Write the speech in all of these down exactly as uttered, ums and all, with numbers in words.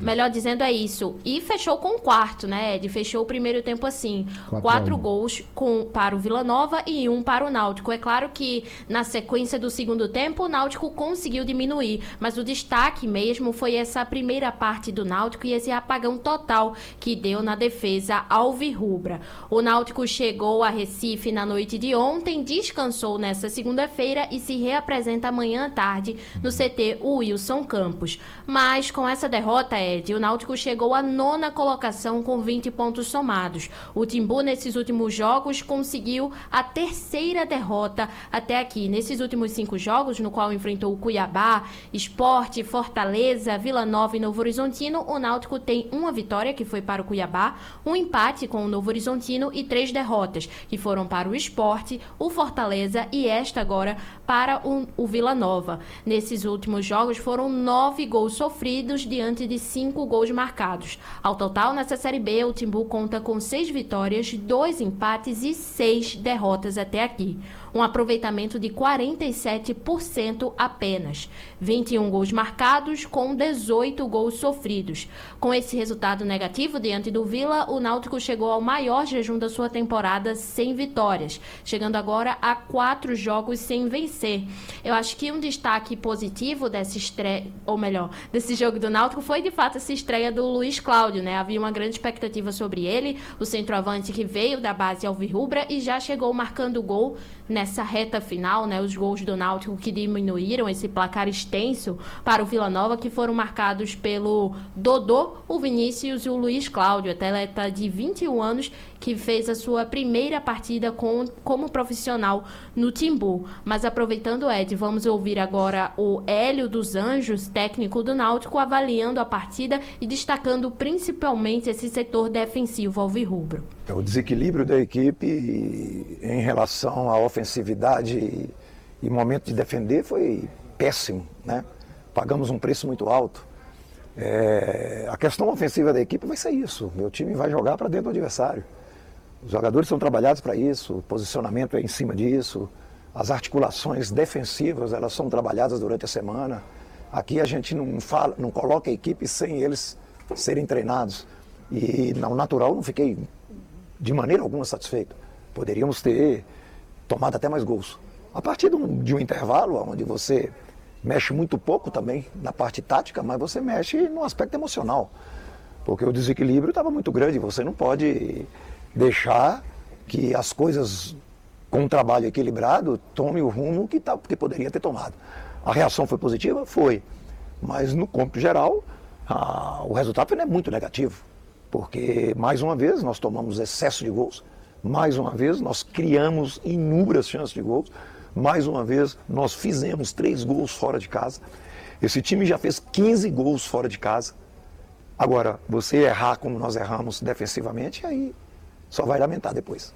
melhor dizendo é isso. E fechou com o quarto, né, Ed? Fechou o primeiro tempo assim. Quatro, Quatro gols com, para o Vila Nova e um para o Náutico. É claro que na sequência do segundo tempo o Náutico conseguiu diminuir, mas o destaque mesmo foi essa primeira parte do Náutico e esse apagão total que deu na defesa alvirrubra. O Náutico chegou a Recife na noite de ontem, descansou nessa segunda-feira e se reapresenta amanhã à tarde no C T Wilson Campos. Mas com essa derrota, Ed, o Náutico chegou à nona colocação com vinte pontos somados. O Timbu, nesses últimos jogos, conseguiu a terceira derrota até aqui. Nesses últimos cinco jogos, no qual enfrentou o Cuiabá, Sport, Fortaleza, Vila Nova e Novo Horizontino, o Náutico tem uma vitória, que foi para o Cuiabá, um empate com o Novo Horizontino e três derrotas, que foram para o Sport, o Fortaleza e esta agora para o, o Vila Nova. Nesses últimos jogos foram nove gols sofridos diante de cinco gols marcados. Ao total, nessa Série B, o Timbu conta com seis vitórias, dois empates e seis derrotas até aqui. Um aproveitamento de quarenta e sete por cento apenas. vinte e um gols marcados com dezoito gols sofridos. Com esse resultado negativo diante do Vila, o Náutico chegou ao maior jejum da sua temporada sem vitórias, chegando agora a quatro jogos sem vencer. Eu acho que um destaque positivo dessa estreia, ou melhor, desse jogo do Náutico foi de fato essa estreia do Luiz Cláudio, né? Havia uma grande expectativa sobre ele, o centroavante que veio da base alvirrubra e já chegou marcando gol nessa reta final, né? Os gols do Náutico que diminuíram esse placar extenso para o Vila Nova, que foram marcados pelo Dodô, o Vinícius e o Luiz Cláudio, atleta de vinte e um anos que fez a sua primeira partida com, como profissional no Timbu. Mas aproveitando, Ed, vamos ouvir agora o Hélio dos Anjos, técnico do Náutico, avaliando a partida e destacando principalmente esse setor defensivo alvirrubro. O desequilíbrio da equipe em relação à ofensividade e, e momento de defender foi péssimo, né? Pagamos um preço muito alto. É, a questão ofensiva da equipe vai ser isso. Meu time vai jogar para dentro do adversário. Os jogadores são trabalhados para isso, o posicionamento é em cima disso, as articulações defensivas elas são trabalhadas durante a semana. Aqui a gente não, fala, não coloca a equipe sem eles serem treinados. E no natural não fiquei de maneira alguma satisfeito. Poderíamos ter tomado até mais gols. A partir de um, de um intervalo onde você mexe muito pouco também na parte tática, mas você mexe no aspecto emocional. Porque o desequilíbrio estava muito grande, você não pode deixar que as coisas com um trabalho equilibrado tome o rumo que, tá, que poderia ter tomado. A reação foi positiva? Foi. Mas no cômputo geral, a, o resultado é muito negativo. Porque, mais uma vez, nós tomamos excesso de gols. Mais uma vez, nós criamos inúmeras chances de gols. Mais uma vez, nós fizemos três gols fora de casa. Esse time já fez quinze gols fora de casa. Agora, você errar como nós erramos defensivamente, aí só vai lamentar depois.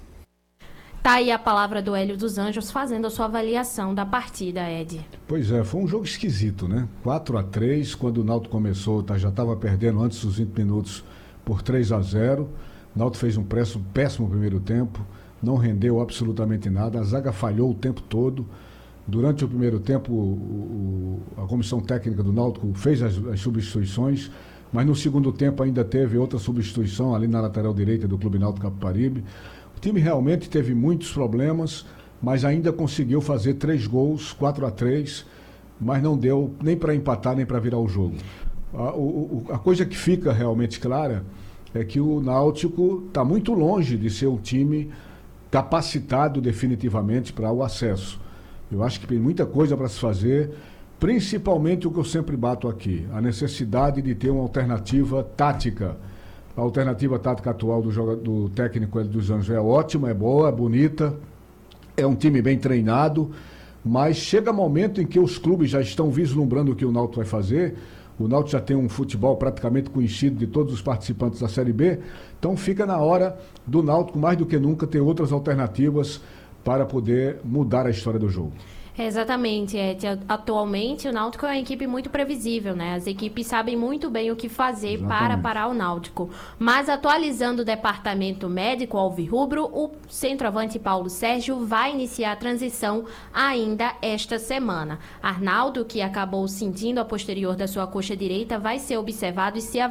Tá aí a palavra do Hélio dos Anjos fazendo a sua avaliação da partida, Ed. Pois é, foi um jogo esquisito, né? quatro a três, quando o Náutico começou, tá, já estava perdendo antes dos vinte minutos por três a zero. O Náutico fez um péssimo, péssimo primeiro tempo, não rendeu absolutamente nada, a zaga falhou o tempo todo. Durante o primeiro tempo, o, o, a comissão técnica do Náutico fez as, as substituições, mas no segundo tempo ainda teve outra substituição ali na lateral direita do Clube Náutico Capibaribe. O time realmente teve muitos problemas, mas ainda conseguiu fazer três gols, quatro a três, mas não deu nem para empatar, nem para virar o jogo. A, o, a coisa que fica realmente clara é que o Náutico está muito longe de ser um time capacitado definitivamente para o acesso. Eu acho que tem muita coisa para se fazer, principalmente o que eu sempre bato aqui, a necessidade de ter uma alternativa tática. A alternativa tática atual do, joga, do técnico Hélio dos Anjos é ótima, é boa, é bonita, é um time bem treinado, mas chega momento em que os clubes já estão vislumbrando o que o Náutico vai fazer. O Náutico já tem um futebol praticamente conhecido de todos os participantes da Série B, então fica na hora do Náutico, mais do que nunca, ter outras alternativas para poder mudar a história do jogo. É, exatamente, Ed. Atualmente o Náutico é uma equipe muito previsível, né? As equipes sabem muito bem o que fazer exatamente para parar o Náutico. Mas atualizando o departamento médico alvirrubro, o centroavante Paulo Sérgio vai iniciar a transição ainda esta semana. Arnaldo, que acabou sentindo a posterior da sua coxa direita, vai ser observado e se